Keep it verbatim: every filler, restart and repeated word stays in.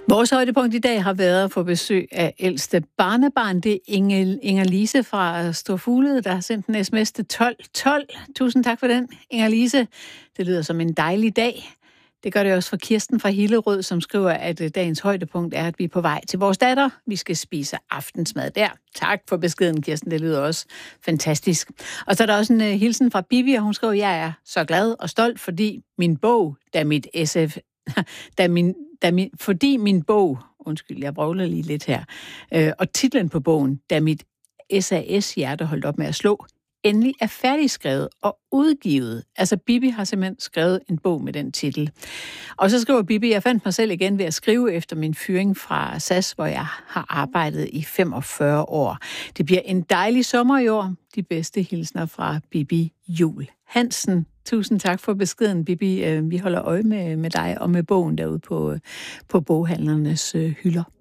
Vores højdepunkt i dag har været at få besøg af ældste barnebarn. Det er Inger, Inger Lise fra Storfuglede, der har sendt en sms til tolv tolv. Tusind tak for den, Inger Lise. Det lyder som en dejlig dag. Det gør det også for Kirsten fra Hillerød, som skriver, at dagens højdepunkt er, at vi er på vej til vores datter. Vi skal spise aftensmad der. Tak for beskeden, Kirsten. Det lyder også fantastisk. Og så er der også en uh, hilsen fra Bibi, og hun skriver, at jeg er så glad og stolt, fordi min bog, da mit S F... da min, da min, fordi min bog... Undskyld, jeg brøvler lige lidt her. Øh, og titlen på bogen, da mit S A S-hjerte holdt op med at slå, endelig er færdigskrevet og udgivet. Altså, Bibi har simpelthen skrevet en bog med den titel. Og så skriver Bibi, jeg fandt mig selv igen ved at skrive efter min fyring fra S A S, hvor jeg har arbejdet i femogfyrre år. Det bliver en dejlig sommer i år. De bedste hilsner fra Bibi Juhl Hansen. Tusind tak for beskeden, Bibi. Vi holder øje med, med dig og med bogen derude på, på boghandlernes hylder.